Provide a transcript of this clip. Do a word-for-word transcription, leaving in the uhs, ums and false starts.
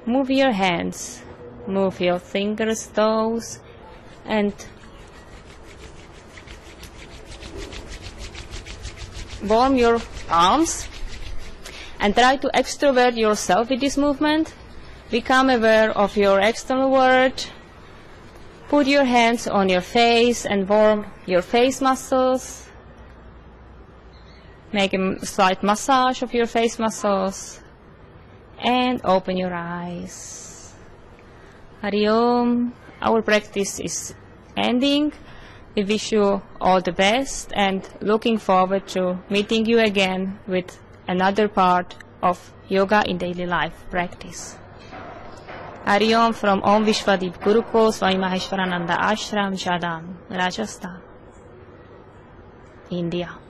Move your hands, move your fingers, toes, and warm your palms. And try to extrovert yourself with this movement. Become aware of your external world. Put your hands on your face and warm your face muscles. Make a slight massage of your face muscles. And open your eyes. Hari Om. Our practice is ending. We wish you all the best and looking forward to meeting you again with another part of Yoga in Daily Life practice. Hari Om from Om Vishwadeep Gurukul, Swami Maheshwarananda Ashram, Jadam, Rajasthan, India.